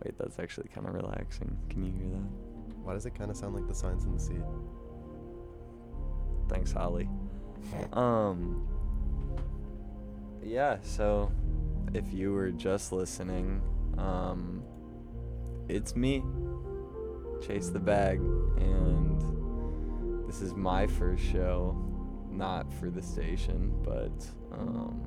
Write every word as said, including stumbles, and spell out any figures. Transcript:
Wait, that's actually kind of relaxing. Can you hear that? Why does it kind of sound like the signs in the sea? Thanks, Holly. Um, yeah, so if you were just listening, um, it's me, Chase the Bag, and this is my first show, not for the station, but, um,